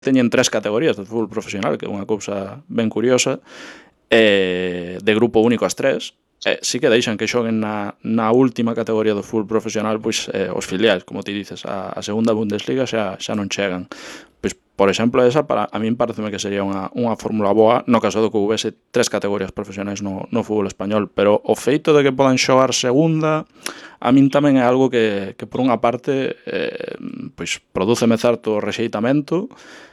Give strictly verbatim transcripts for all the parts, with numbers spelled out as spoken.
teñen tres categorías de fútbol profesional, que é unha cousa ben curiosa, eh, de grupo único as tres, eh, sí que deixan que xoguen na, na última categoría do fútbol profesional pois eh, os filiais, como ti dices, a, a segunda Bundesliga xa, xa non chegan. Pois, por exemplo, esa para a min pareceme que sería unha, unha fórmula boa no caso do que houvese tres categorías profesionais no, no fútbol español, pero o feito de que podan xogar segunda a min tamén é algo que, que por unha parte eh, pois prodúceme certo rexeitamento,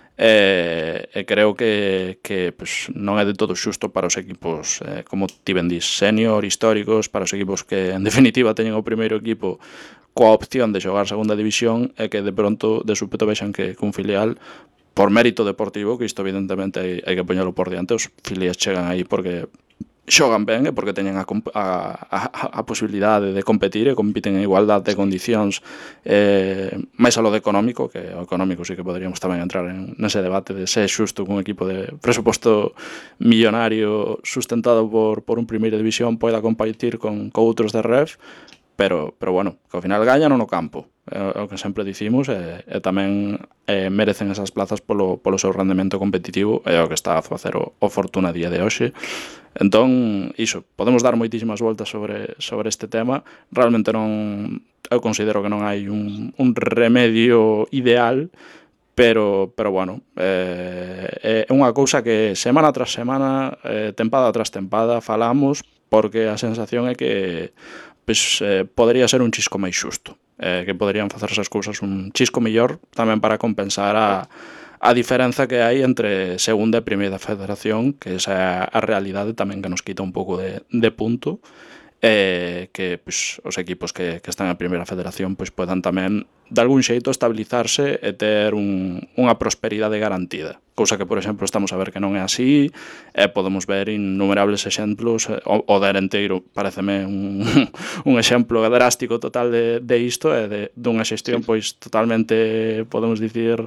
e, e creo que, que pues, non é de todo xusto para os equipos, eh, como ti ben dis, senior, históricos, para os equipos que en definitiva teñen o primeiro equipo coa opción de xogar segunda división e que de pronto de súpeto vexan que, que un filial por mérito deportivo, que isto evidentemente hai, hai que poñelo por diante, os filiais chegan aí porque xogan ben e porque teñen a, a, a, a posibilidade de competir e compiten en igualdade de condicións, eh, máis a lo de económico, que o económico sí que poderíamos tamén entrar en nese debate de se é xusto que un equipo de presuposto millonario sustentado por, por un primeira división poida competir con, con outros de ref, pero, pero bueno, que ao final gañan no campo, é o que sempre dicimos, e, e tamén eh, merecen esas plazas polo, polo seu rendemento competitivo, é o que está a facer o, o Fortuna a día de hoxe. Entón, iso, podemos dar moitísimas voltas sobre, sobre este tema, realmente non, eu considero que non hai un, un remedio ideal, pero, pero bueno, eh, é unha cousa que semana tras semana, eh, tempada tras tempada, falamos, porque a sensación é que pois, eh, podría ser un chisco máis xusto, eh, que poderían facerse as cousas un chisco mellor tamén para compensar a, a diferenza que hai entre segunda e primeira federación, que esa é a realidade tamén que nos quita un pouco de, de punto, eh, que pois, os equipos que, que están en primeira federación pois, podan tamén de algún xeito estabilizarse e ter un, unha prosperidade garantida, cousa que por exemplo estamos a ver que non é así, e podemos ver innumerables exemplos, o, o de Arenteiro pareceme un, un exemplo drástico total de, de isto e de, dunha xestión pois totalmente, podemos dicir,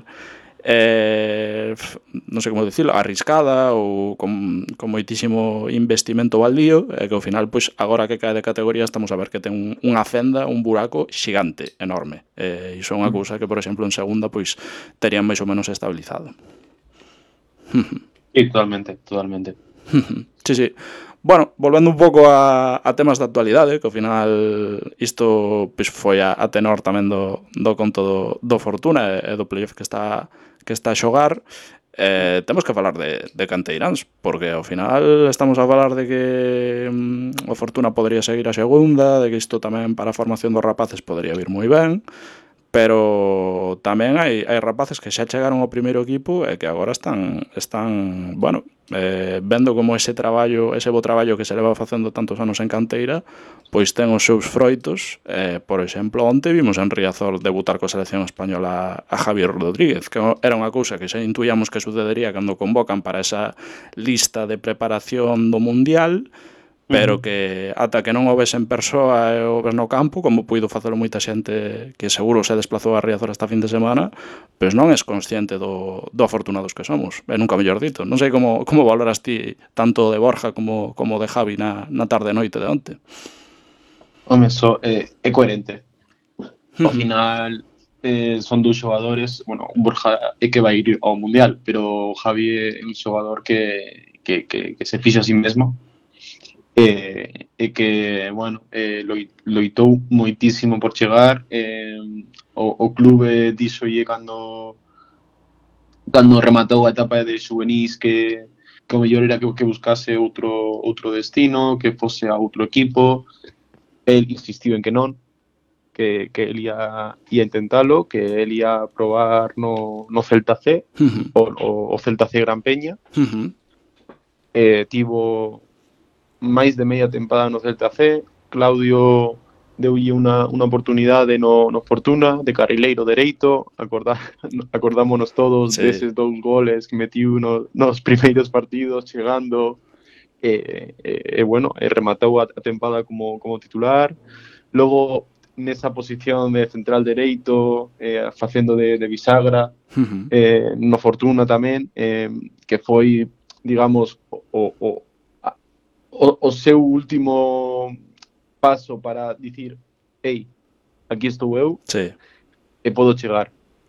eh, non sei como dicilo, arriscada ou con, con moitísimo investimento baldío, e que ao final, pois, agora que cae de categoría estamos a ver que ten un, unha fenda, un buraco xigante, enorme. E iso é unha cousa que, por exemplo, en segunda, pois, terían máis ou menos estabilizado. Sí, totalmente, totalmente. Sí, sí. Bueno, volvendo un pouco a, a temas de actualidade, que ao final isto pois, foi a, a tenor tamén do, do conto do, do Fortuna e do playoff que está que está a xogar, eh, temos que falar de, de canteiráns, porque ao final estamos a falar de que mm, o Fortuna podría seguir a segunda, de que isto tamén para a formación dos rapaces podría vir moi ben, pero tamén hai, hai rapaces que xa chegaron ao primeiro equipo e que agora están, están bueno, eh, vendo como ese traballo, ese bo traballo que se leva facendo tantos anos en canteira, pois ten os seus froitos. Eh, por exemplo, onte vimos en Riazor debutar coa selección española a Javier Rodríguez, que era unha cousa que xa intuíamos que sucedería cando convocan para esa lista de preparación do Mundial, pero que ata que non o ves en persoa e o ves no campo, como puido facelo moita xente que seguro se desplazou a Riazor esta fin de semana, pois non és consciente do, do afortunados que somos, e nunca mellor dito. Non sei como, como valoras ti tanto de Borja como, como de Javi na, na tarde e noite de onte. Home, so, eh, é coherente. Ao final eh, son dous xogadores, bueno, Borja é que vai ir ao Mundial, pero Javi é un xogador que, que, que, que se fixa a sí mesmo, e, e que, bueno, eh, loitou moitísimo por chegar, eh, o, o clube díxolle cando cando rematou a etapa de xuvenís que, que o mellor era que, que buscase outro outro destino, que fose a outro equipo. El insistiu en que non, que, que el ia, ia intentalo, que el ia probar no, no Celta C, Uh-huh. o, o, o Celta C Gran Peña. Uh-huh. Eh, tivo máis de media tempada no Celta C. Claudio deulle unha, unha oportunidade no, no Fortuna, de carrileiro dereito. Acordá, acordámonos todos Sí. deses dous goles que metiu no, nos primeiros partidos, chegando, e, e, e bueno, e rematou a, a tempada como, como titular. Logo, nesa posición de central dereito, eh, facendo de, de bisagra, Uh-huh. eh, no Fortuna tamén, eh, que foi, digamos, o, o, o, o seu último paso para dicir, ei, aquí estou eu, Sí. e podo chegar.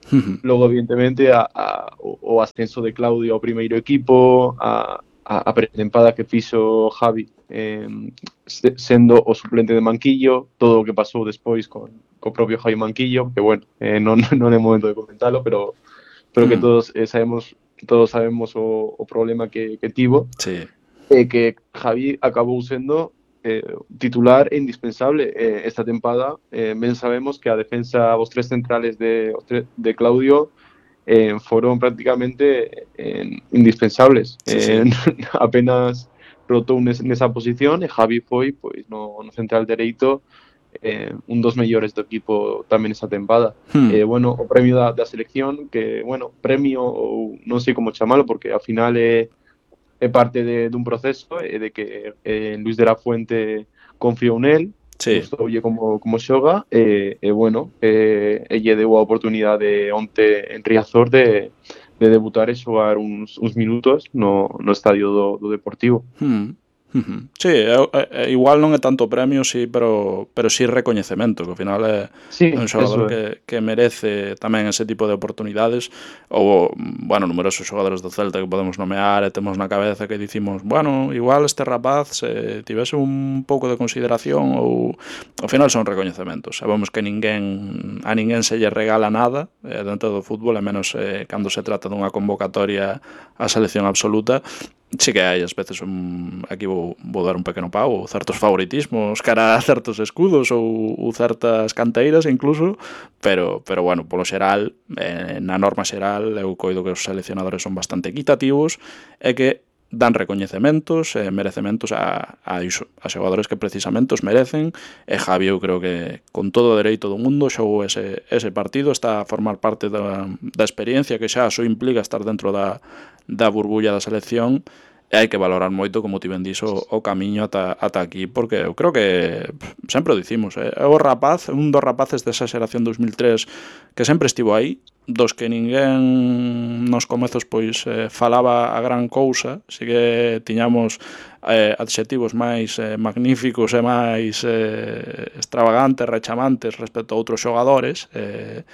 Ujú. Logo, evidentemente, a, a, o, o ascenso de Claudio ao primeiro equipo, a, a, a pretempada que fixo Javi eh, se- sendo o suplente de Manquillo, todo o que pasou despois con, co propio Javi Manquillo, que bueno, eh, non, non é momento de comentalo, pero pero que Mm. todos eh, sabemos todos sabemos o, o problema que, que tivo, Sí. e que Javi acabou sendo eh, titular e indispensable eh, esta tempada. Eh, ben sabemos que a defensa, os tres centrales de, os tre- de Claudio eh, foron prácticamente eh, indispensables. Sí, sí. Eh, apenas rotou nes, nesa posición e Javi foi pois no, no central dereito eh, un dos mellores do equipo tamén esa tempada. Hmm. Eh, bueno, o premio da, da selección, que, bueno, premio ou non sei como chamalo, porque ao final é, é parte de, dun proceso e de que eh, Luis de la Fuente confiou nel, Sí. gustoulle como, como xoga e, e bueno, eh, e lle deu a oportunidade onte en Riazor de, de debutar e xogar uns, uns minutos no, no estadio do, do Deportivo. Hmm. Ujú. Sí, é, é, igual non é tanto premio, sí, pero pero sí recoñecemento, que ao final é, é un Sí, xogador eso é. que, que merece tamén ese tipo de oportunidades. Ou, bueno, numerosos xogadores do Celta que podemos nomear e temos na cabeza que dicimos, bueno, igual este rapaz se tivese un pouco de consideración, ou ao final son recoñecementos. Sabemos que ninguén a ninguén se lle regala nada eh, dentro do fútbol, e menos eh, cando se trata dunha convocatoria á selección absoluta. Sí que hai ás veces un, aquí vou, vou dar un pequeno pau, certos favoritismos cara a certos escudos ou, ou certas canteiras incluso, pero pero bueno, polo xeral, eh, na norma xeral, eu coido que os seleccionadores son bastante equitativos e que dan recoñecementos e merecementos a, a, iso, a xogadores que precisamente os merecen, e Javi eu creo que con todo o dereito do mundo xogou ese, ese partido, está a formar parte da, da experiencia que xa só implica estar dentro da, da burbulla da selección, e hai que valorar moito, como ti ben dixo, o camiño ata, ata aquí, porque eu creo que pff, sempre o dicimos, eh? É o rapaz, un dos rapaces desa xeración dos mil tres que sempre estivo aí, dos que ninguén nos comezos pois eh, falaba a gran cousa, si que tiñamos eh, adxetivos máis eh, magníficos e máis eh, extravagantes, rechamantes respecto a outros xogadores, eh,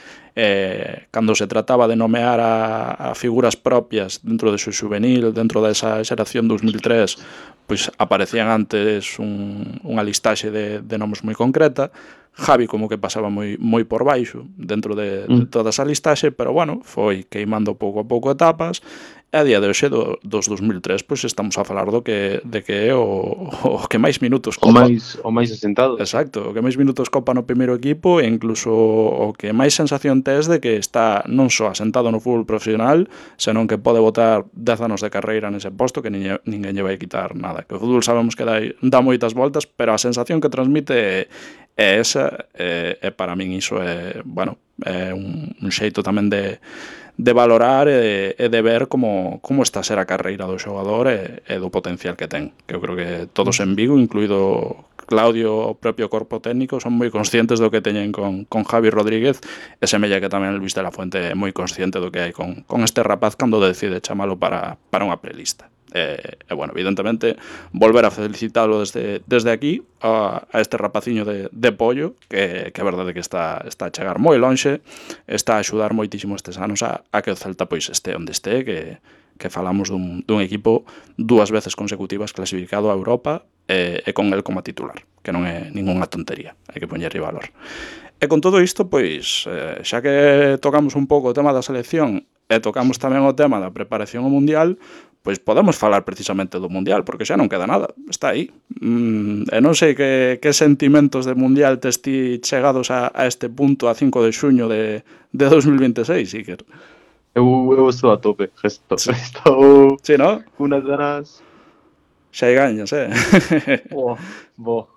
eh, cando se trataba de nomear a, a figuras propias dentro de su juvenil, dentro desa xeración dos mil tres, pois aparecían antes un, unha listaxe de, de nomes moi concreta. Javi como que pasaba moi moi por baixo dentro de, de Mm. toda esa listaxe, pero bueno, foi queimando pouco a pouco etapas, e a día de hoxe do, dos dos mil tres pois estamos a falar do que de que é o, o que máis minutos O copa. máis o máis asentado, sí. Exacto, o que máis minutos copa no primeiro equipo, e incluso o que máis sensación tes de que está non só asentado no fútbol profesional, senón que pode botar dez anos de carreira nese posto que ninguén, ninguén lle vai quitar nada. Que o fútbol sabemos que dá, dá moitas voltas, pero a sensación que transmite é, é esa, e, e para min iso é, bueno, é un, un xeito tamén de de valorar e de, e de ver como, como está a ser a carreira do xogador e, e do potencial que ten. Que eu creo que todos en Vigo, incluído Claudio, o propio corpo técnico, son moi conscientes do que teñen con, con Javi Rodríguez, e semella que tamén Luis de la Fuente é moi consciente do que hai con, con este rapaz cando decide chamalo para, para unha prelista. E, e bueno, evidentemente volver a felicitalo desde, desde aquí a, a este rapaciño de, de Pollo, que, que é verdade que está, está a chegar moi lonxe, está a axudar moitísimo estes anos a, a que o Celta pois este onde este, que, que falamos dun, dun equipo dúas veces consecutivas clasificado a Europa e, e con el como titular, que non é ningunha tontería, hai que poñerlle valor. E con todo isto, pois, eh, xa que tocamos un pouco o tema da selección e tocamos tamén o tema da preparación ao Mundial, pois podemos falar precisamente do Mundial, porque xa non queda nada, está aí. Mm, e non sei que, que sentimentos de Mundial tes ti chegados a, a este punto a cinco de xuño de, de dos mil veintiséis, Iker. Eu, eu estou a tope, estou, Sí, estou sí, no? unas ganas. Xa hai gañas, eh? Boa, boa.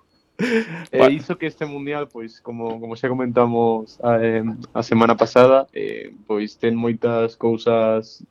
E Bueno, iso que este mundial, pois, como, como xa comentamos a, eh, a semana pasada, eh, pois ten moitas cousas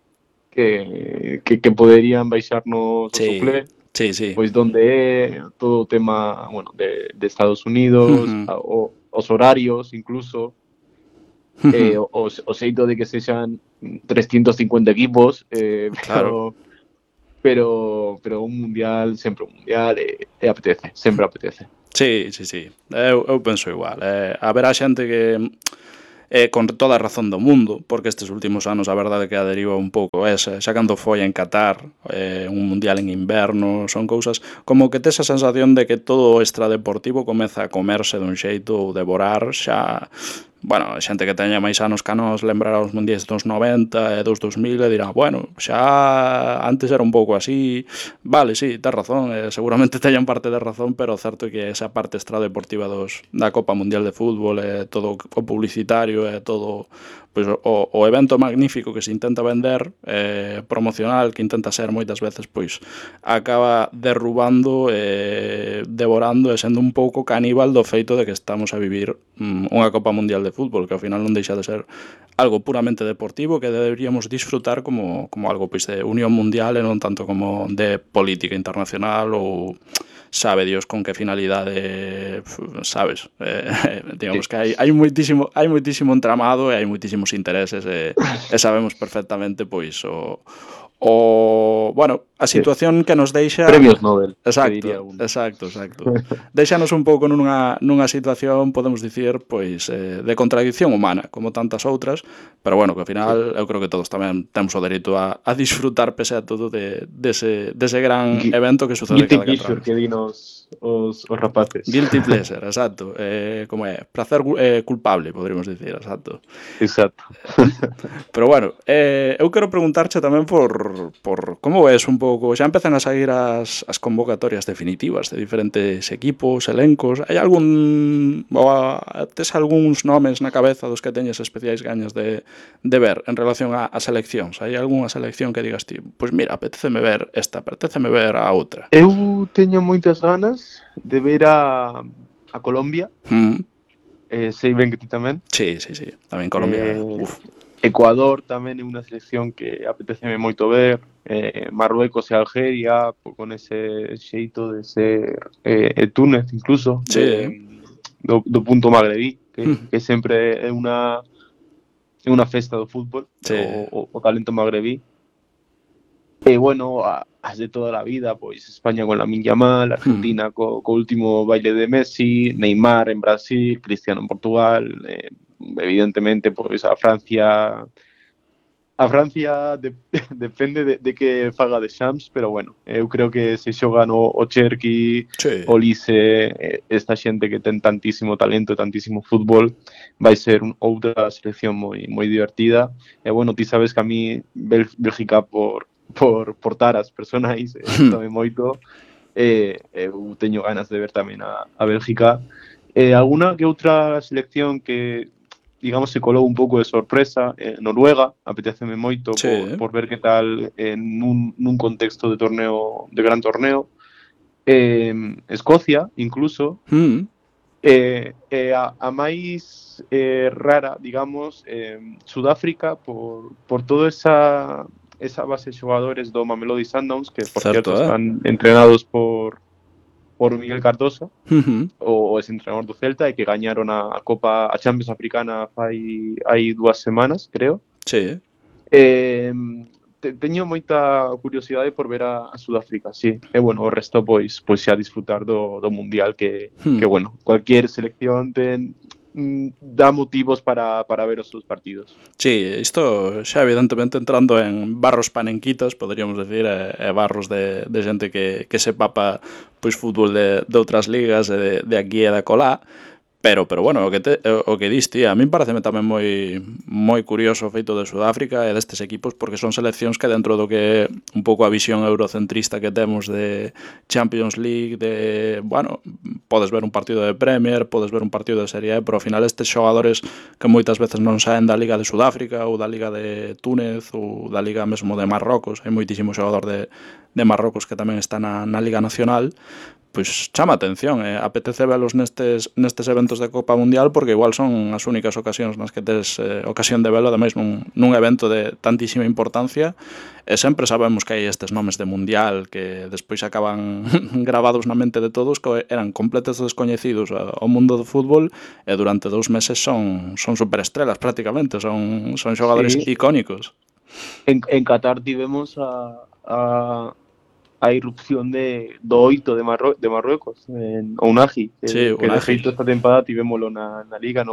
que, que, que poderían baixarnos o sí, suflé, sí, sí. pois donde é todo o tema, bueno, de, de Estados Unidos, Ujú, a, o, os horarios incluso, eh, ujú. o, o xeito de que sexan trescientos cincuenta equipos, eh, Claro. pero pero pero un mundial, sempre un mundial, e, e apetece, sempre apetece. Sí, sí, sí. Eu, eu penso igual. Eh, haberá xente que eh, con toda a razón do mundo, porque estes últimos anos a verdade que a deriva un pouco esa, xa cando foi en Qatar, eh, un mundial en inverno, son cousas como que tes a sensación de que todo o extradeportivo comeza a comerse dun xeito ou devorar xa. Bueno, xente que teña máis anos que a nos lembrará os mundiais dos noventa e dos dos mil e dirá, bueno, xa antes era un pouco así. Vale, sí, tes razón, eh, seguramente teñan parte de razón, pero o certo é que esa parte extradeportiva dos, da Copa Mundial de Fútbol e todo o publicitario e todo pois, o, o evento magnífico que se intenta vender, eh, promocional, que intenta ser moitas veces, pois acaba derrubando, eh, devorando e sendo un pouco caníbal do feito de que estamos a vivir mm, unha Copa Mundial de Fútbol, que ao final non deixa de ser algo puramente deportivo que deberíamos disfrutar como, como algo pois, de unión mundial e non tanto como de política internacional ou sabe Dios con que finalidade, sabes, eh, digamos que hai, hai moitísimo hai moitísimo entramado e hai moitísimos intereses e, e sabemos perfectamente pois o o, bueno, a situación que nos deixa premios Nobel, exacto, exacto, exacto. Deixanos un pouco nunha, nunha situación, podemos dicir, pois eh, de contradicción humana, como tantas outras, pero bueno, que ao final eu creo que todos tamén temos o dereito a, a disfrutar pese a todo de, dese, dese gran evento que sucede cada catro anos. Que dinos os, os rapaces. Guilty pleasure, exacto. Eh, como é? Placer eh, culpable, poderíamos dicir, exacto. Exacto. Pero bueno, eh, eu quero preguntarche tamén por, por como ves un pouco, xa empezan a sair as, as convocatorias definitivas de diferentes equipos, elencos. Hai algún, ou a, tes algúns nomes na cabeza dos que teñes especiais gañas de, de ver en relación a, a seleccións? Hai algunha selección que digas ti, pois mira, apetéceme ver esta, apetéceme ver a outra? Eu teño moitas ganas de ver a, a Colombia. Mm. Eh, sei ben que ti tamén. Sí, sí, sí. Tamén Colombia. Eh, uf. Ecuador tamén é unha selección que apeteceme moito ver. Eh, Marruecos e Algeria, con ese xeito de ser eh, e Túnez incluso, sí. de, do, do punto magrebí, que, mm. que sempre é unha é unha festa do fútbol, sí. o, o, o talento magrebí. E, bueno, a, as de toda a vida, pois España con Lamine Yamal, Argentina hmm. co, co último baile de Messi, Neymar en Brasil, Cristiano en Portugal, eh, evidentemente, pois a Francia... A Francia de, depende de, de que faga de Shams, pero, bueno, eu creo que se xogan o, o Cherki, sí. o Lise, esta xente que ten tantísimo talento, tantísimo fútbol, vai ser un, outra selección moi moi divertida. E, bueno, ti sabes que a mí Bélgica por por, por taras personais, eh, tamén moito, eh, eu teño ganas de ver tamén a, a Bélgica. Eh, alguna que outra selección que, digamos, se colou un pouco de sorpresa, eh, Noruega, apetéceme moito sí. por, por ver que tal en nun, nun contexto de torneo, de gran torneo. Eh, Escocia, incluso, mm. eh, eh, a, a máis eh, rara, digamos, eh, Sudáfrica, por, por toda esa... esa base de xogadores do Mamelodi Sundowns, que, por certo, cierto, eh? están entrenados por por Miguel Cardoso, uh-huh. o, o ese entrenador do Celta, e que gañaron a, a Copa, a Champions Africana fai hai dúas semanas, creo. Sí. Eh, te, teño moita curiosidade por ver a, a Sudáfrica, sí. E, bueno, o resto, pois, pois xa disfrutar do, do Mundial, que, hmm. que, bueno, cualquier selección ten... dá motivos para, para ver os seus partidos. Sí, isto xa evidentemente entrando en barros panenquitas, poderíamos decir, e, e barros de, de xente que, que se papa pois fútbol de, de outras ligas e de, de aquí e da colá, pero pero bueno, o que te, o que diste, a min pareceme tamén moi moi curioso o feito de Sudáfrica e destes equipos, porque son seleccións que dentro do que un pouco a visión eurocentrista que temos de Champions League, de, bueno, podes ver un partido de Premier, podes ver un partido de Serie A, pero ao final estes xogadores que moitas veces non saen da Liga de Sudáfrica ou da Liga de Túnez ou da Liga mesmo de Marrocos, hai moitísimo xogador de, de Marrocos que tamén está na, na Liga Nacional, pois chama atención, eh? apetece velos nestes, nestes eventos de Copa Mundial, porque igual son as únicas ocasións nas que tes eh, ocasión de velo, ademais nun, nun evento de tantísima importancia, e sempre sabemos que hai estes nomes de Mundial que despois acaban gravados na mente de todos, que eran completos descoñecidos ao mundo do fútbol, e durante dous meses son, son superestrelas prácticamente, son, son xogadores sí. icónicos. En, en Qatar tivemos a... a... a irrupción de do oito de, Marru de Marruecos, en Ounahi, que, sí, que de feito esta temporada tivémolo na, na Liga no,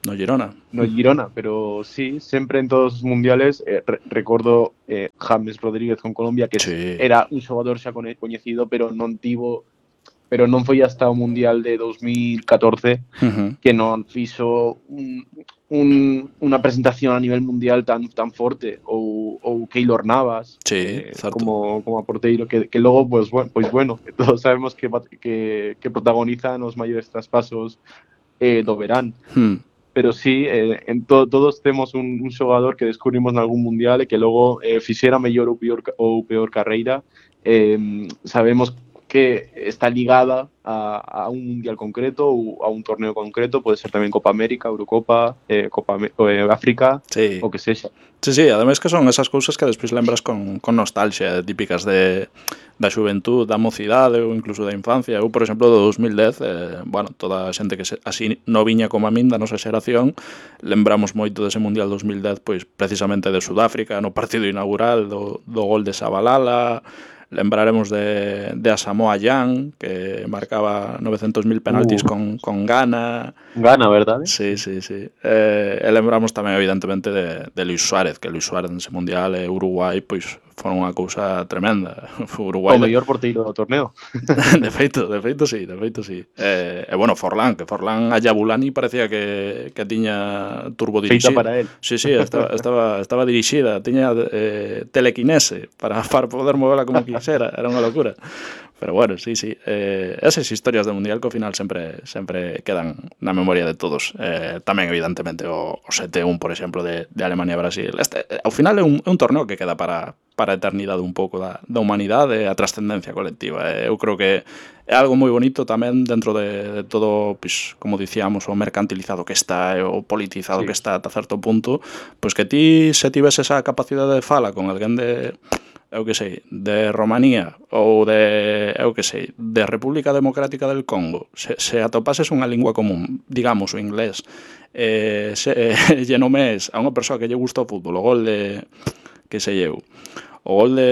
no Girona. No Girona, pero sí, sempre en todos os mundiales eh, re recordo eh, James Rodríguez con Colombia, que Sí. era un xogador xa coñecido, pero non tivo pero non foi hasta o Mundial de dos mil catorce Uh-huh. que non fixo un, un, unha presentación a nivel mundial tan tan forte ou, ou Keylor Navas Sí, eh, certo. como, como a porteiro que, que logo, pues, bueno, pues bueno, que todos sabemos que, que, que protagonizan os maiores traspasos eh, do verán. Hmm. Pero sí, eh, en to, todos temos un, un xogador que descubrimos en algún mundial e que logo eh, fixera mellor ou peor, ou peor carreira. Eh, sabemos que está ligada a, a un mundial concreto ou a un torneo concreto, pode ser tamén Copa América, Eurocopa, eh, Copa eh, África, sí. o que sexa. Sí, sí, ademais que son esas cousas que despois lembras con, con nostalgia, típicas de da xuventud, da mocidade ou incluso da infancia. Eu, por exemplo, do dos mil dez, eh, bueno, toda a xente que se, así no viña como a min da nosa xeración, lembramos moito dese Mundial dos mil dez, pois precisamente de Sudáfrica, no partido inaugural do, do gol de Shabalala. Lembraremos de, de a Samoa Jan, que marcaba novecentos mil penaltis uh. con, con Ghana. Ghana, verdade? Sí, sí, sí. Eh, e lembramos tamén, evidentemente, de, de Luis Suárez, que Luis Suárez nese Mundial e Uruguai, pois, foron unha cousa tremenda. Uruguai, o mellor porteiro do torneo. de feito, de feito sí, de feito sí. E, e bueno, Forlán, que Forlán a Yabulani parecía que, que tiña turbo dirixida. Feita para él. Sí, sí, estaba, estaba, estaba dirixida, tiña eh, telequinese para, para poder moverla como quixera, era unha locura. Pero bueno, sí, sí. Eh, esas historias do Mundial que ao final sempre sempre quedan na memoria de todos. Eh, tamén, evidentemente, o, o sete un, por exemplo, de, de Alemania e Brasil. Este, ao final é un, é un torneo que queda para, para a eternidade un pouco da, da humanidade e a trascendencia colectiva. Eh, eu creo que é algo moi bonito tamén dentro de, de todo, pues, como dicíamos, o mercantilizado que está e o politizado sí. que está ata certo punto, pois pues que ti se tivese esa capacidade de fala con alguén de... eu que sei, de Romanía ou de, eu que sei, de República Democrática del Congo, se, se atopases unha lingua común, digamos, o inglés, eh, se eh, lle nomes a unha persoa que lle gusta o fútbol, o gol de, que sei eu, o gol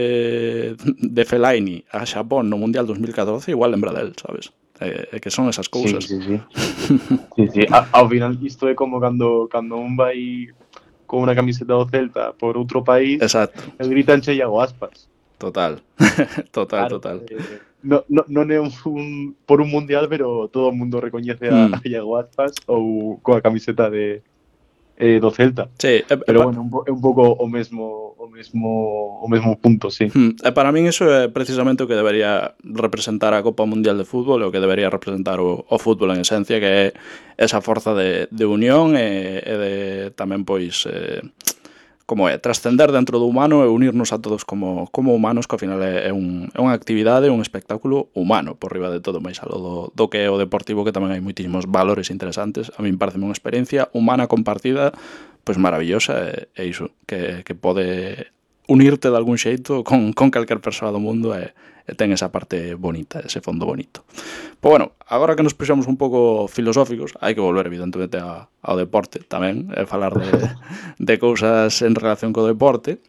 de, de Fellaini a Xapón no Mundial dos mil catorce, igual lembra del, sabes? Eh, que son esas cousas. Sí, sí, sí. sí, sí. A, ao final isto é como cando, cando un vai con unha camiseta do Celta por outro país, exacto, e gritan che Iago Aspas. Total, total, claro, total. Eh, no, no, non é un, un, por un mundial, pero todo o mundo recoñece a, mm. a Iago Aspas ou coa camiseta de eh, do Celta. Sí, e, pero e, bueno, un, é un pouco o mesmo o mesmo o mesmo punto, sí. E para min iso é precisamente o que debería representar a Copa Mundial de Fútbol, o que debería representar o, o fútbol en esencia, que é esa forza de, de unión e, e de tamén, pois, eh, como é, trascender dentro do humano e unirnos a todos como, como humanos, que ao final é, é, un, é unha actividade, un espectáculo humano, por riba de todo, máis algo do, do que é o deportivo, que tamén hai moitísimos valores interesantes. A min parece unha experiencia humana compartida, pois maravillosa, e, e iso, que, que pode unirte de algún xeito con, con calquer persoa do mundo e, e ten esa parte bonita, ese fondo bonito. Pois bueno, agora que nos puxamos un pouco filosóficos, hai que volver evidentemente a, ao deporte tamén, e falar de, de cousas en relación co deporte.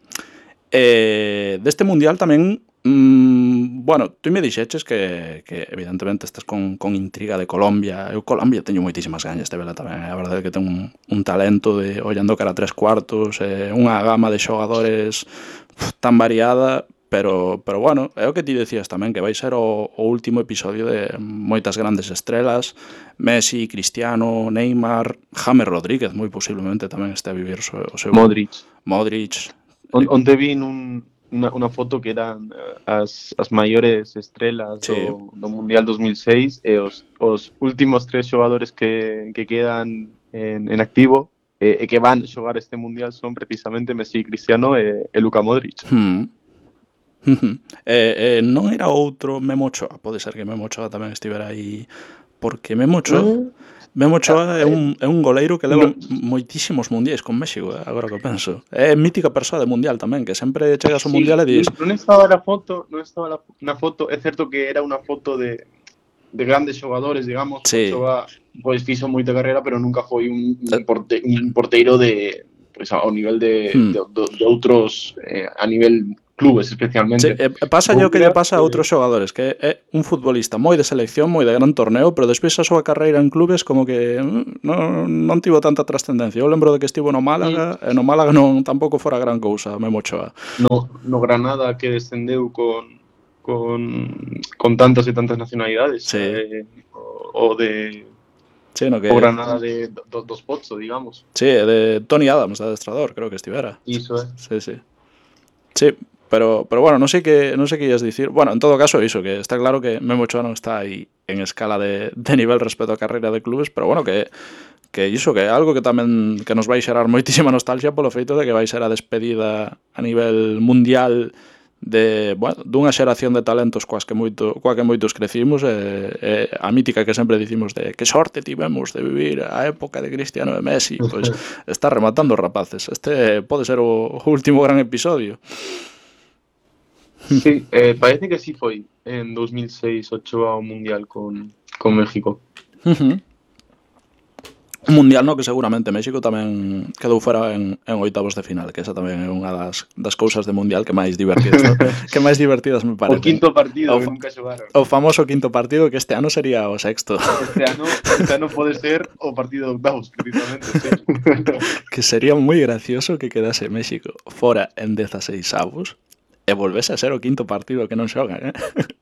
E deste mundial tamén, mmm, bueno, tú me dixeches que, que evidentemente estás con, con intriga de Colombia. Eu Colombia teño moitísimas gañas de vela tamén, a verdade é que ten un, un talento de ollando cara a tres cuartos, eh, unha gama de xogadores pff, tan variada. Pero, pero bueno, é o que ti decías tamén, que vai ser o, o último episodio de moitas grandes estrelas, Messi, Cristiano, Neymar, James Rodríguez, moi posiblemente tamén este a vivir o seu... Modric. Modric. On, onde vin un, unha, unha foto que eran as, as maiores estrelas sí. do, do Mundial dos mil seis e os, os últimos tres xogadores que, que quedan en, en activo e, e que van xogar este Mundial son precisamente Messi, Cristiano e, e Luka Modric. Hmm. eh, eh, non era outro Memo Ochoa, pode ser que Memo Ochoa tamén estivera aí, porque Memo Ochoa mm. Memo Ochoa é un, é un goleiro que leva no. moitísimos mundiais con México, eh, agora que penso. É mítica persoa de mundial tamén, que sempre chegas ao sí, mundial e dis... Non estaba na foto, non estaba na foto, é certo que era unha foto de, de grandes xogadores, digamos, sí. Ochoa pois fixo moita carreira, pero nunca foi un, un, porte, un porteiro de, pois, ao nivel de, mm. de, de, de outros, eh, a nivel clubes Sí, especialmente. eh, pasa Vou yo que lle mirar, pasa a eh, outros xogadores, que é un futbolista moi de selección, moi de gran torneo, pero despois a súa carreira en clubes como que mm, non, non tivo tanta trascendencia. Eu lembro de que estivo no Málaga, e no Málaga non tampouco fora gran cousa, Memo Ochoa. no, no Granada que descendeu con, con, con tantas e tantas nacionalidades, Sí, eh, o, o de sí, no o que Granada de do, dos Pozzo, digamos. sí, de Tony Adams, de adestrador, creo que estivera. Iso é. Sí, sí. Sí, pero, pero bueno, non sei que non sei que ias dicir. Bueno, en todo caso, iso, que está claro que Memo Ochoa non está aí en escala de, de nivel respecto a carreira de clubes, pero bueno, que que iso, que é algo que tamén que nos vai xerar moitísima nostalgia polo feito de que vai ser a despedida a nivel mundial de, bueno, dunha xeración de talentos coas que moito, coa que moitos crecimos, e, e a mítica que sempre dicimos de que sorte tivemos de vivir a época de Cristiano e Messi, pois está rematando os rapaces. Este pode ser o, o último gran episodio. Sí, eh, parece que sí foi en dos mil seis Ochoa ao Mundial con, con México. Uh-huh. Un mundial no que seguramente México tamén quedou fora en, en oitavos de final, que esa tamén é unha das, das cousas de mundial que máis divertidas, ¿no? que máis divertidas me O parecen. quinto partido O que fa- nunca xogaron. O famoso quinto partido, que este ano sería o sexto, Este ano, este ano pode ser o partido de octavos, precisamente, sí. que sería moi gracioso que quedase México fora en dezaseis avos e volvese a ser o quinto partido que non xogan, eh?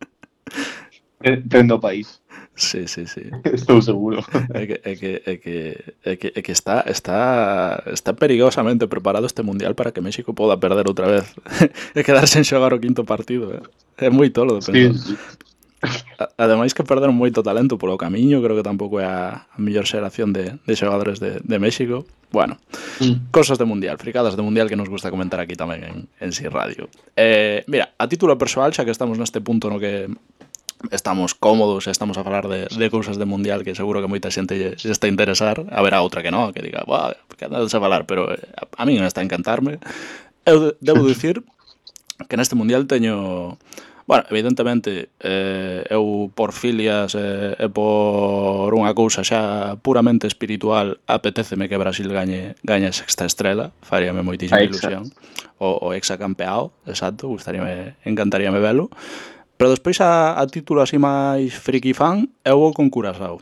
Tendo o país, Sí, sí, sí. estou seguro. É que, é que, é que, é que, é que está, está, está perigosamente preparado este mundial para que México poda perder outra vez e quedarse en xogar o quinto partido. Eh? É moi tolo de Sí, pensar. sí. A- Ademais que perderon moito talento polo camiño, creo que tampouco é a, a mellor xeración de, de xogadores de, de México. Bueno, Mm. cosas de mundial, fricadas de mundial que nos gusta comentar aquí tamén en, en Si Radio. Eh, mira, a título persoal, xa que estamos neste punto no que estamos cómodos e estamos a falar de, de cousas de mundial que seguro que moita xente lle, lle está a interesar, haberá outra que non, que diga, "Buah, que andades a falar", pero eh, a, a mí non está a encantarme. Eu de, debo dicir que neste mundial teño, bueno, evidentemente eh, eu por filias e, e por unha cousa xa puramente espiritual apetéceme que Brasil gañe gañe a sexta estrela, faríame moitísima A hexa. ilusión. O, o hexacampeao, exacto, gustaríame, encantaríame velo. Pero despois a, a título así máis friki fan, eu vou con Curaçao.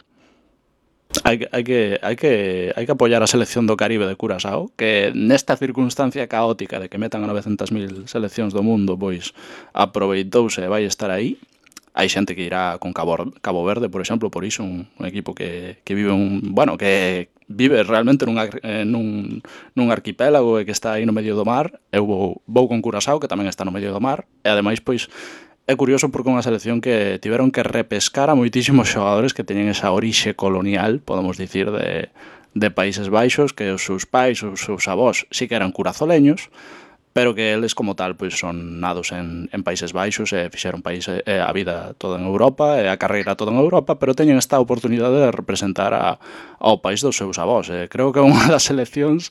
Hai que, hai, que, hai, que, hai que apoiar a selección do Caribe de Curaçao, que nesta circunstancia caótica de que metan a novecentas mil seleccións do mundo, pois aproveitouse e vai estar aí. Hai xente que irá con Cabo, Cabo Verde, por exemplo, por iso, un, un equipo que, que vive un, bueno, que vive realmente nun, ar- eh, nun, nun arquipélago e que está aí no medio do mar. Eu vou, vou con Curaçao, que tamén está no medio do mar, e ademais, pois, é curioso porque é unha selección que tiveron que repescar a moitísimos xogadores que teñen esa orixe colonial, podemos dicir, de, de Países Baixos, que os seus pais, os seus avós, sí que eran curazoleños, pero que eles como tal pois son nados en, en Países Baixos e fixeron país, eh, a vida toda en Europa e a carreira toda en Europa, pero teñen esta oportunidade de representar a, ao país dos seus avós. Eh, creo que é unha das seleccións,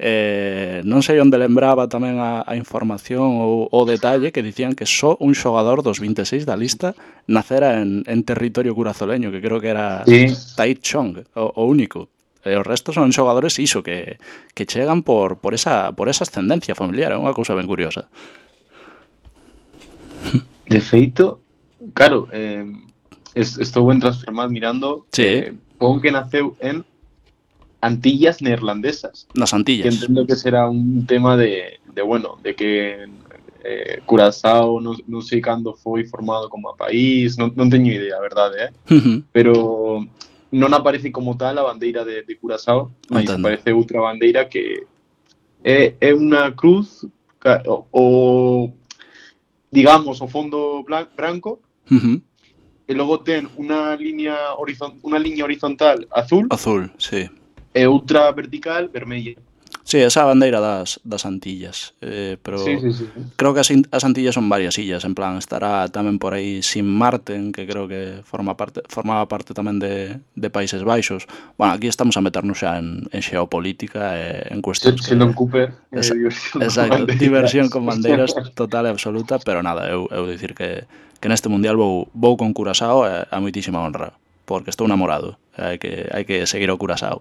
eh, non sei onde lembraba tamén a, a información ou o detalle que dicían que só un xogador dos vinte e seis da lista nacera en, en territorio curazoleño, que creo que era Sí. Tai Chong, o, o único. E os restos son xogadores iso que, que chegan por, por, esa, por esa ascendencia familiar, é unha cousa ben curiosa. De feito, claro, eh, es- estou en Transfermarkt mirando, Sí. eh, pon que naceu en Antillas Neerlandesas, Nas que Antillas. entendo que será un tema de, de bueno, de que eh, Curazao non, non sei cando foi formado como a país, non, non teño idea, a verdade, eh? Ujú, Pero non aparece como tal a bandeira de, de Curazao, mas Entendo. aparece outra bandeira que é, é unha cruz ca- o, o digamos o fondo blan- branco ujú. e logo ten unha liña horizon, unha liña horizontal azul Azul, sí. e outra vertical vermella. Sí, esa bandeira das, das Antillas. Eh, pero Sí, sí, sí. creo que as, in- as Antillas son varias illas, en plan, estará tamén por aí Sin Marten, que creo que forma parte, formaba parte tamén de, de Países Baixos. Bueno, aquí estamos a meternos xa en, en xeopolítica e en Se- cuestións que... Sheldon Cooper, eh, Esa- diversión con Exacto, bandeiras. diversión con bandeiras total e absoluta, pero nada, eu, eu dicir que, que neste mundial vou, vou con Curaçao a, a moitísima honra, porque estou namorado, hai que, hai que seguir o Curaçao.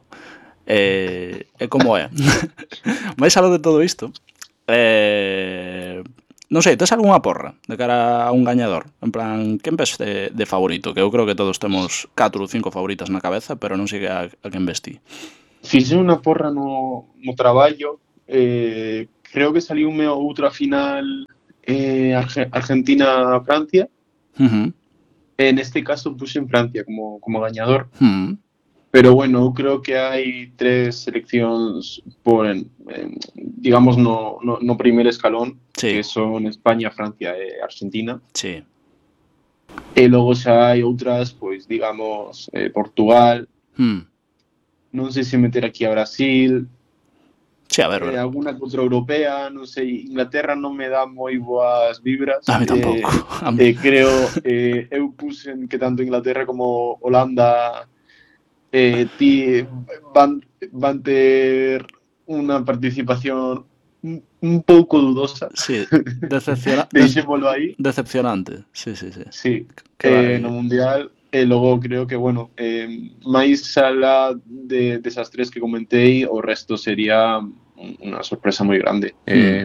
E, e como é? Mais aló de todo isto, eh, non sei, tes algunha porra de cara a un gañador? En plan, quen ves de, de favorito? Que eu creo que todos temos catro ou cinco favoritas na cabeza, pero non sei a, a quen ves ti. Fixe unha porra no, no traballo, eh, creo que saliume outra final eh, Arge- Argentina-Francia, Uh -huh. en este caso puse en Francia como, como gañador, Uh -huh. pero bueno, eu creo que hai tres seleccións por, en, en, digamos, no, no, no primer escalón, Sí. que son España, Francia e Argentina. Sí. E logo xa hai outras, pois, digamos, eh, Portugal, Hmm. non sei se meter aquí a Brasil, Sí, a ver, eh, alguna contra europea, non sei, Inglaterra non me dá moi boas vibras. a mí tampouco. Eh, A mí- eh, creo, eh, eu puxen que tanto Inglaterra como Holanda eh, ti van, van ter unha participación un, un pouco dudosa. Sí, decepciona dece- Deixémolo aí. decepcionante. Sí, sí, sí. Sí, Que vai- eh, no Mundial, e logo creo que, bueno, eh, máis alá de, desas tres que comentei, o resto sería unha sorpresa moi grande. Eh,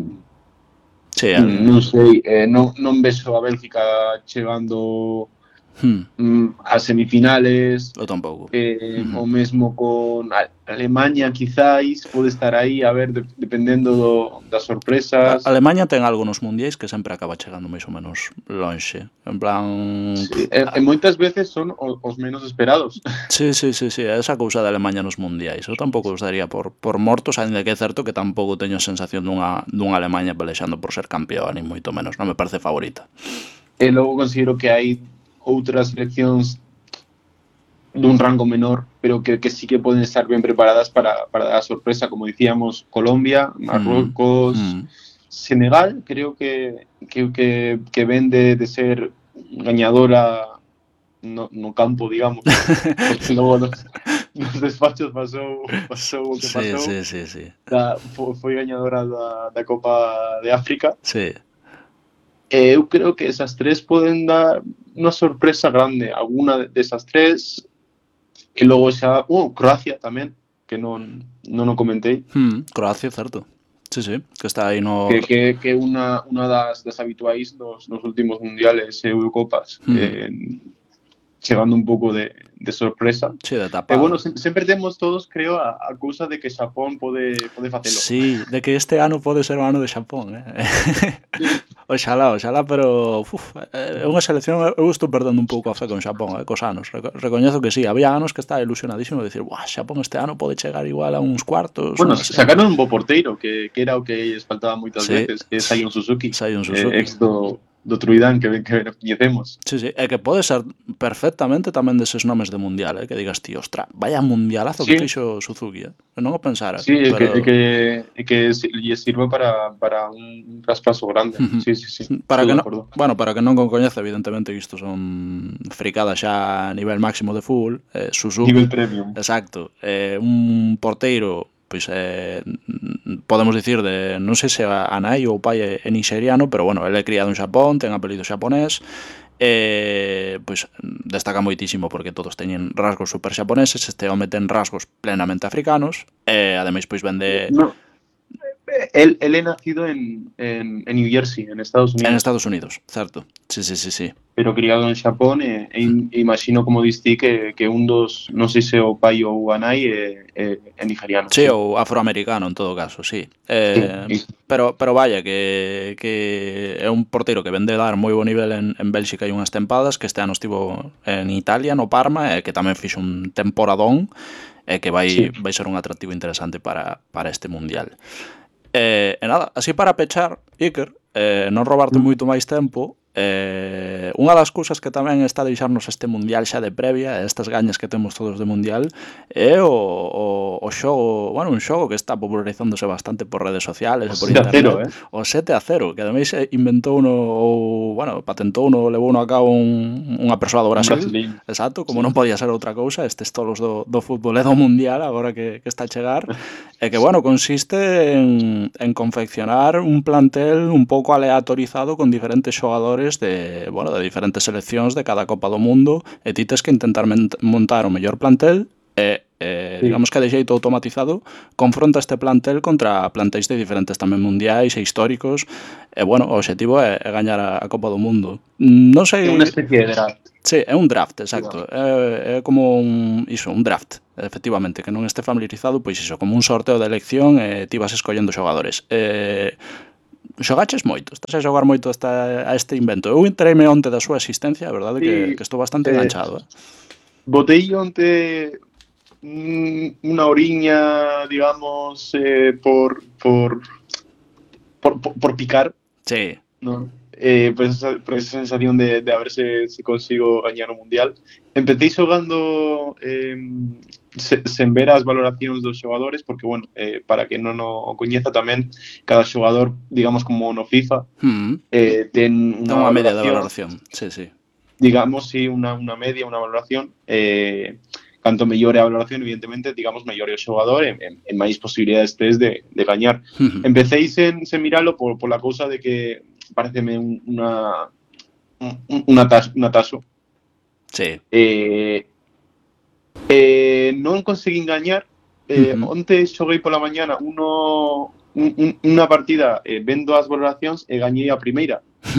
Sí, a- non sei, eh, non, non vexo a Bélgica chegando hmm, mm, a semifinales, eu tampouco. eh, Ujú. o mesmo con a- Alemania quizáis, pode estar aí, a ver, de, dependendo do, das A- sorpresas. Alemanha ten algo nos mundiais que sempre acaba chegando máis ou menos lonxe. En plan... Sí, e, e moitas veces son os, os menos esperados. Sí, sí, sí, sí, esa cousa de Alemanha nos mundiais. Eu tampouco os daría por, por mortos, ainda que é certo que tampouco teño a sensación dunha, dunha Alemanha pelexando por ser campeón, ni moito menos. Non me parece favorita. E logo considero que hai outras seleccións dun rango menor, pero que, que sí que poden estar ben preparadas para, para dar a sorpresa, como dicíamos, Colombia, Marruecos, Mm. Senegal, creo que que, que, que ven de, de ser gañadora no, no campo, digamos, porque logo nos, nos despachos pasou, pasou o que Sí, pasou, sí, sí, sí. da, foi, foi gañadora da, da Copa de África. Sí. E eu creo que esas tres poden dar unha sorpresa grande, alguna desas tres, e logo xa, uh, Croacia tamén, que non, non o comentei, Mm, Croacia, certo. Sí, sí, que está aí no... que que que unha unha das das habituais nos nos últimos mundiales e Eurocopas, Mm. eh, chegando un pouco de de sorpresa. Sí, de E tapado. bueno, se, sempre temos todos, creo, a, a cousa de que Xapón pode pode facelo. Sí, de que este ano pode ser o ano de Xapón, eh? Oxalá, oxalá, pero uf, é unha selección, eu estou perdendo un pouco a fe con Xapón, eh, cos anos. Reco- Recoñezo que sí, había anos que estaba ilusionadísimo de decir, "Buah, Xapón este ano pode chegar igual a uns cuartos". Bueno, unhas- sacaron un bo porteiro, que, que era o que lles faltaba moitas Sí. veces, que é Sion Suzuki, Sion Suzuki. eh, ex do, do Truidán, que, que coñecemos. Sí, sí, é que pode ser perfectamente tamén deses nomes de mundial, eh, que digas, tío, ostra, vaya mundialazo que Sí. fixo Suzuki, eh? Non o pensara. Sí, é que, pero... é que, é que si- lle sirva para, para un traspaso grande. Ujú. Sí, sí, sí. Para Estou que de non, acordo. bueno, para que non o coñece, evidentemente isto son fricadas xa a nivel máximo de fútbol, eh, Suzuki, Nivel premium. exacto, eh, un porteiro, pois eh, podemos dicir de, non sei se a nai ou o pai é, é nixeriano, pero bueno, ele é criado en Xapón, ten apelido xaponés, eh, pois destaca moitísimo porque todos teñen rasgos super xaponeses, este home ten rasgos plenamente africanos, e ademais pois vende No. Él, él é nacido en, en, en New Jersey, en Estados Unidos, en Estados Unidos, certo? Sí, sí, sí, sí. pero criado en Xapón, e, e, e imagino, como diste, que, que un dos, non sei se o pai ou a nai é, é, é nigeriano. Sí, ou afroamericano en todo caso, sí. Eh, Sí, sí. pero pero vaya que que é un porteiro que vende dar moi bo nivel en, en Bélxica e unhas tempadas, que este ano estivo en Italia, no Parma, e que tamén fixo un temporadón, e que vai Sí. vai ser un atractivo interesante para para este mundial. E, e nada, así para pechar, Iker, eh, non robarte moito máis tempo, eh, unha das cousas que tamén está a deixarnos este mundial xa de previa, estas gañas que temos todos de mundial, é o, o, o xogo, bueno, un xogo que está popularizándose bastante por redes sociales e por sete a internet. cero, eh? O sete a cero, que ademais eh, inventou uno, ou, bueno, patentou uno, levou uno a cabo un, unha persoa do Un Brasil. brasileño. Exacto, como Sí. non podía ser outra cousa, estes tolos do, do fútbol e do mundial agora que, que está a chegar, e que, bueno, consiste en, en confeccionar un plantel un pouco aleatorizado con diferentes xogadores de, bueno, de diferentes seleccións de cada Copa do Mundo, e ti tes que intentar ment- montar o mellor plantel, e eh, Sí. digamos que de xeito automatizado confronta este plantel contra plantéis de diferentes tamén mundiais e históricos, e bueno, o obxectivo é, é gañar a, a Copa do Mundo. Non É sei... unha especie de draft. Sí, é un draft, exacto. Digamos. É, é como un, iso, un draft, efectivamente, que non este familiarizado, pois iso, como un sorteo de elección e ti vas escollendo xogadores. Eh, xogaches moito, estás a xogar moito esta, a este invento. Eu entreime onte da súa existencia, a verdade que, Sí, que estou bastante eh, enganchado. Eh? botei onte mm, unha oriña, digamos, eh, por, por, por, por, por picar, Sí. ¿no? Eh, por, esa, por esa sensación de, de a ver se, se consigo gañar o Mundial. Empecé xogando eh, se, sen ver as valoracións dos xogadores, porque, bueno, eh, para que non o coñeza tamén, cada xogador, digamos, como no FIFA, Mm. eh, ten Ten unha unha media de valoración, valoración, sí, sí. digamos, sí, unha, unha media, unha valoración, eh, canto mellor é a valoración, evidentemente, digamos, mellor é o xogador e, e, e máis posibilidades tes de, de gañar. Mm. Empecéis sen, sen miralo por, por la cousa de que pareceme un, una, un, una, tas, una taso. Sí. Eh, eh, non conseguín gañar. Eh, Uh-huh. Onte xoguei pola mañana uno, un, un, unha partida eh, vendo as valoracións e gañei a primeira.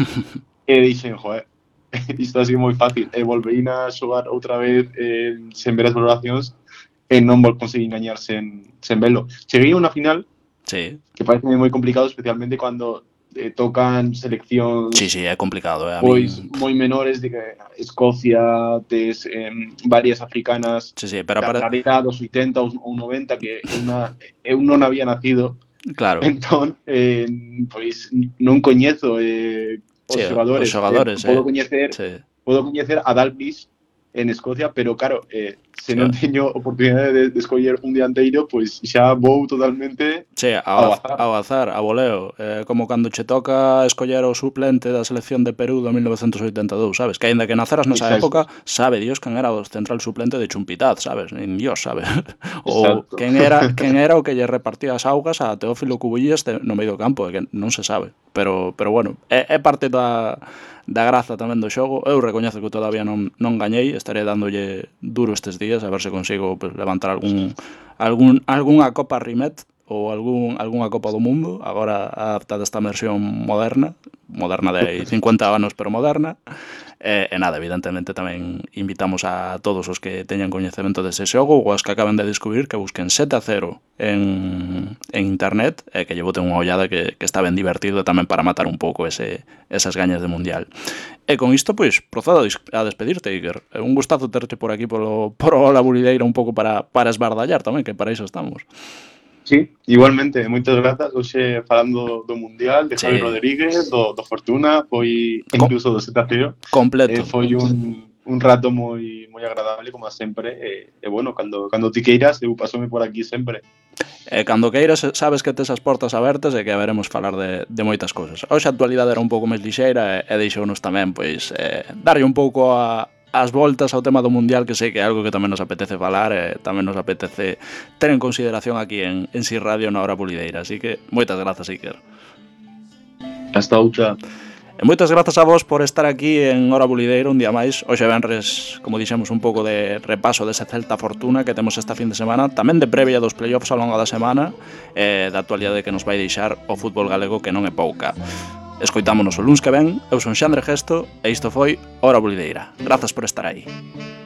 E dixen, joder, isto así moi fácil. E volverín a xogar outra vez eh, sen ver as valoracións e non vol conseguín gañar sen, sen velo. Cheguei a unha final Sí. que parece moi complicado, especialmente cando eh, tocan seleccións Sí, sí, é complicado, eh? A pois min... moi menores, de que Escocia, tes eh, varias africanas, Sí, sí, pero da para... raridade dos oitenta ou noventa, que eu, na, eu non había nacido. Claro. Entón, eh, pois non coñezo eh, os Sí, xogadores. os xogadores, eh, podo eh? coñecer Sí. podo coñecer a Dalglish en Escocia, pero claro, eh, se Sí. non teño oportunidade de, de escoller un dianteiro, pois xa vou totalmente Sí, ao ao, azar. ao azar, a voleo. Eh, como cando che toca escoller o suplente da selección de Perú do mil novecentos oitenta e dous, sabes? Que aínda que naceras nesa Exacto. época, sabe Dios quen era o central suplente de Chumpitaz, sabes? Nin Dios sabe. Ou Exacto. quen era, quen era o que lle repartía as augas a Teófilo Cubillas no medio do campo, que non se sabe. Pero, pero bueno, é, é parte da... da graza tamén do xogo. Eu recoñezo que todavía non, non gañei, estaré dándolle duro estes días a ver se consigo pues, levantar algún, algún algunha Copa Rimet ou algún, algunha Copa do Mundo, agora adaptada esta versión moderna, moderna de cincuenta anos, pero moderna. E, e nada, evidentemente tamén invitamos a todos os que teñan coñecemento dese xogo ou os que acaben de descubrir que busquen sete a cero en, en internet e que lle boten unha ollada que, que está ben divertido tamén para matar un pouco ese, esas gañas de mundial. E con isto, pois, procedo a despedirte, Iker. É un gustazo terte por aquí polo, por Ola Bulideira un pouco para, para esbardallar tamén, que para iso estamos. Sí, igualmente, moitas grazas. Hoxe falando do Mundial, de Sí. Javi Rodríguez, do, do Fortuna, foi incluso do sete a cero. Completo. Eh, foi un, un rato moi moi agradable, como sempre. E, e bueno, cando, cando ti queiras, eu pasome por aquí sempre. E cando queiras, sabes que tes as portas abertas e que veremos falar de, de moitas cousas. Hoxe a actualidade era un pouco máis lixeira e, e deixounos tamén, pois, eh, darlle un pouco a as voltas ao tema do Mundial, que sei que é algo que tamén nos apetece falar e tamén nos apetece ter en consideración aquí en, en Si Radio na Hora Bulideira. Así que moitas grazas, Iker. Hasta outra. E moitas grazas a vos por estar aquí en Hora Bulideira un día máis. Hoxe venres, como dixemos, un pouco de repaso dese Celta Fortuna que temos esta fin de semana, tamén de previa dos playoffs ao longo da semana e da actualidade que nos vai deixar o fútbol galego, que non é pouca. Escoitámonos o luns que ven. Eu son Xandre Gesto e isto foi Hora Bulideira. Grazas por estar aí.